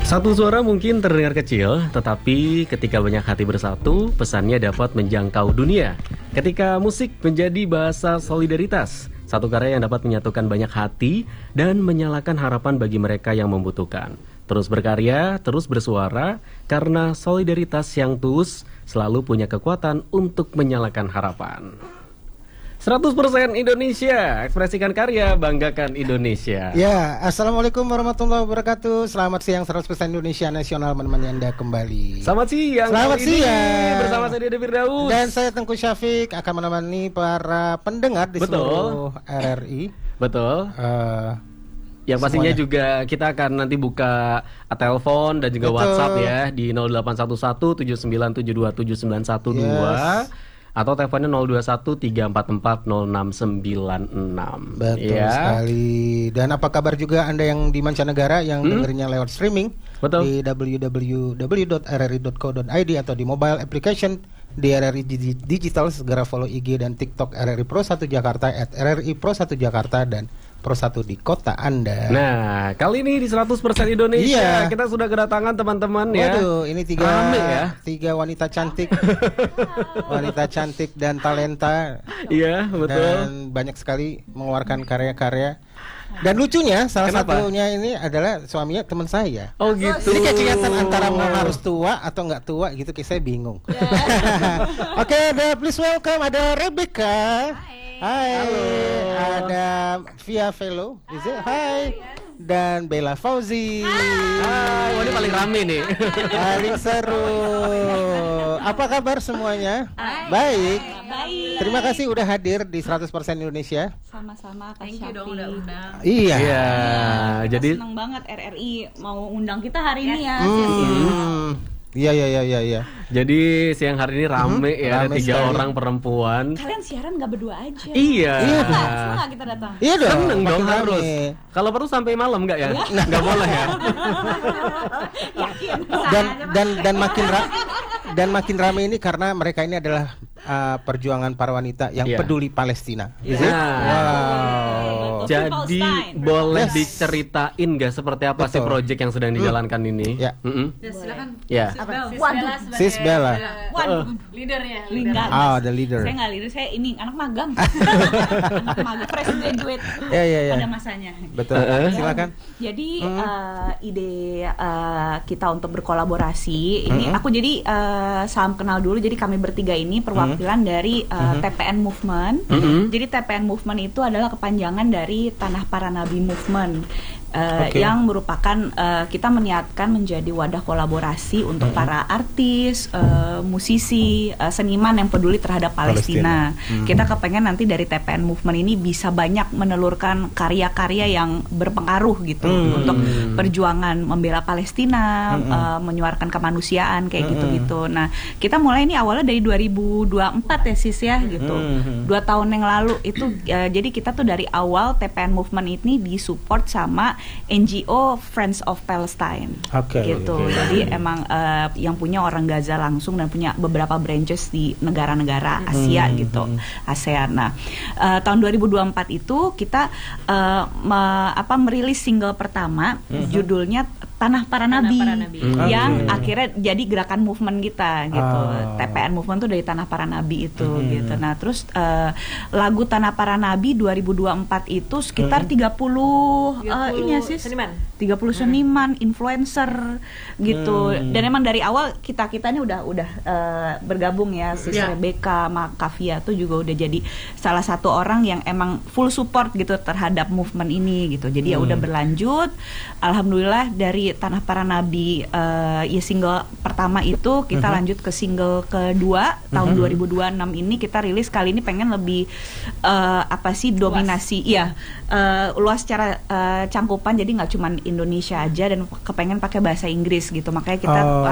Satu suara mungkin terdengar kecil, tetapi ketika banyak hati bersatu, pesannya dapat menjangkau dunia. Ketika musik menjadi bahasa solidaritas, satu karya yang dapat menyatukan banyak hati dan menyalakan harapan bagi mereka yang membutuhkan. Terus berkarya, terus bersuara, karena solidaritas yang tulus selalu punya kekuatan untuk menyalakan harapan. 100% Indonesia, ekspresikan karya, banggakan Indonesia. Ya, Assalamualaikum warahmatullahi wabarakatuh. Selamat siang, 100% Indonesia Nasional menemani Anda kembali. Selamat siang. Selamat siang. Bersama saya Dede Firdaus. Dan saya Tengku Syafiq akan menemani para pendengar di seluruh RRI. Betul. Yang pastinya semuanya. Juga kita akan nanti buka telepon dan juga WhatsApp ya di 0811 7972 7912. Yes. Atau teleponnya 021 344 0696. Betul ya. sekali. Dan apa kabar juga Anda yang di mancanegara yang dengerinnya lewat streaming? Betul. Di www.rri.co.id atau di mobile application di RRI Digital. Segera follow IG dan TikTok RRI Pro 1 Jakarta @RRI Pro 1 Jakarta dan Pro 1 di kota Anda. Nah, kali ini di 100% Indonesia kita sudah kedatangan teman-teman ya. Waduh, ini tiga wanita cantik. Wanita cantik dan talenta. Iya, betul. Dan banyak sekali mengeluarkan karya-karya. Dan lucunya salah satunya ini adalah suaminya teman saya. Oh gitu. Jadi kayak kelihatan antara mau harus tua atau nggak tua gitu, kayak saya bingung. Oke, please welcome ada Rebecca. Hai. Halo. Ada Via Velo, Hai. Dan Bella Fauzi. Hai. Wah, ini paling rame nih. Paling seru. Apa kabar semuanya? Hai. Baik. Baik. Terima kasih udah hadir di 100% Indonesia. Sama-sama Kak Thank you dong udah undang. Iya. Jadi senang banget RRI mau undang kita hari ini ya. Iya. Jadi siang hari ini rame ya, ada 3 sekali. orang perempuan. Kalian siaran nggak berdua aja. Iya. Suka kita datang. Iya dong. Seneng dong makin harus. rame. Kalau perlu sampai malam nggak ya? Nggak boleh ya. Yakin. Dan makin rame ini karena mereka ini adalah perjuangan para wanita yang peduli Palestina. Wow. Jadi boleh diceritain nggak seperti apa sih proyek yang sedang dijalankan ini? Ya. Silakan. Ya. Sis Bella. Leadernya. The leader. Saya nggak leader, saya ini anak magang. Anak magang, fresh graduate. Ya. Ada masanya. Betul. Silakan. Jadi ide kita untuk berkolaborasi ini aku jadi salam kenal dulu. Jadi kami bertiga ini perwakilan dari TPN Movement. Jadi TPN Movement itu adalah kepanjangan dari Tanah Para Nabi Movement. Yang merupakan kita meniatkan menjadi wadah kolaborasi untuk para artis, musisi, seniman yang peduli terhadap Palestina. Kita kepengen nanti dari TPN Movement ini bisa banyak menelurkan karya-karya yang berpengaruh gitu untuk perjuangan membela Palestina, menyuarakan kemanusiaan kayak gitu-gitu. Nah, kita mulai ini awalnya dari 2024 ya Sis ya gitu. 2 tahun yang lalu itu jadi kita tuh dari awal TPN Movement ini disupport sama NGO Friends of Palestine, gitu. Jadi emang yang punya orang Gaza langsung dan punya beberapa branches di negara-negara Asia gitu, ASEAN. Nah, tahun 2024 itu kita merilis single pertama, judulnya Tanah Para Nabi, yang akhirnya jadi gerakan movement kita gitu. TPN Movement tuh dari Tanah Para Nabi itu gitu. Nah, terus lagu Tanah Para Nabi 2024 itu sekitar 30 ini ya Sis, 30 seniman, influencer gitu. Dan emang dari awal kita ini udah bergabung ya, Sis Rebecca, Makavia tuh juga udah jadi salah satu orang yang emang full support gitu terhadap movement ini gitu. Jadi ya udah berlanjut. Alhamdulillah dari Tanah Para Nabi ya single pertama itu kita lanjut ke single kedua tahun 2026 ini kita rilis. Kali ini pengen lebih dominasi luas secara cangkupan, jadi nggak cuma Indonesia aja dan kepengen pakai bahasa Inggris gitu. Makanya kita